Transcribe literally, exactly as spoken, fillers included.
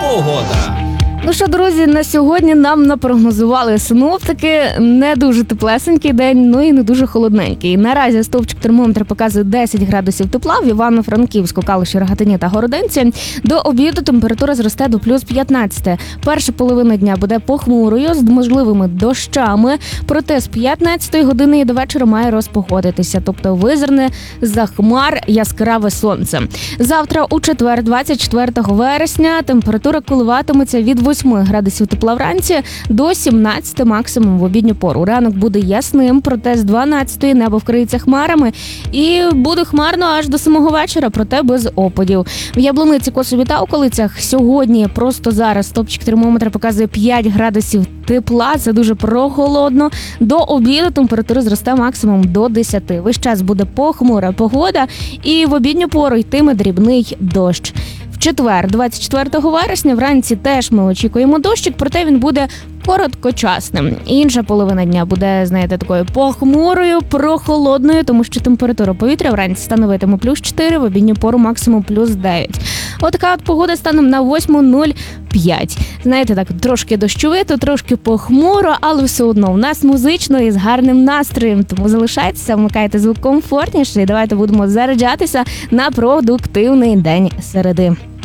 погода. Ну що, друзі, на сьогодні нам напрогнозували синоптики. Не дуже теплесенький день, ну і не дуже холодненький. Наразі стовпчик термометра показує десять градусів тепла в Івано-Франківську, Калуші, Рогатині та Городинці. До обіду температура зросте до плюс п'ятнадцять. Перша половина дня буде похмурою, з можливими дощами. Проте з п'ятнадцятої години і до вечора має розпогодитися. Тобто визирне за хмар яскраве сонце. Завтра у четвер, двадцять четвертого вересня, температура коливатиметься від восьми градусів тепла вранці до сімнадцяти максимум в обідню пору. Ранок буде ясним, проте з дванадцятої небо вкриється хмарами і буде хмарно аж до самого вечора, проте без опадів. В Яблуниці, Косові та околицях сьогодні, просто зараз, стопчик термометра показує п'ять градусів тепла, це дуже прохолодно. До обіду температура зросте максимум до десяти. Весь час буде похмура погода і в обідню пору йтиме дрібний дощ. В четвер, двадцять четвертого вересня, вранці теж ми очікуємо дощик, проте він буде короткочасним. Інша половина дня буде, знаєте, такою похмурою, прохолодною, тому що температура повітря вранці становитиме плюс чотири, в обідню пору максимум плюс дев'ять. Отака от погода станом на восьму нуль п'ять. Знаєте, так, трошки дощовито, трошки похмуро, але все одно в нас музично і з гарним настроєм. Тому залишайтеся, вмикайте звук комфортніше і давайте будемо заряджатися на продуктивний день середи.